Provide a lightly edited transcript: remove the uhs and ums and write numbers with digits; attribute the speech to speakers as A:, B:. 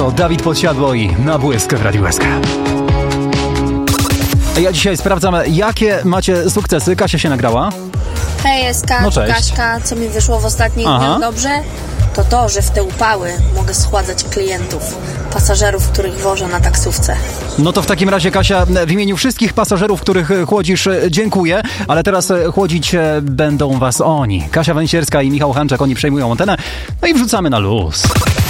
A: To Dawid Podsiadło i Na błysk w Radiu SK. Ja dzisiaj sprawdzam, jakie macie sukcesy. Kasia się nagrała.
B: Hej, SK,
A: No cześć.
B: Kaśka, co mi wyszło w ostatnich dniach dobrze? To, że w te upały mogę schładzać klientów, pasażerów, których wożę na taksówce.
A: No to w takim razie, Kasia, w imieniu wszystkich pasażerów, których chłodzisz, dziękuję, ale teraz chłodzić będą was oni. Kasia Węsierska i Michał Hanczak, oni przejmują antenę, no i wrzucamy na luz.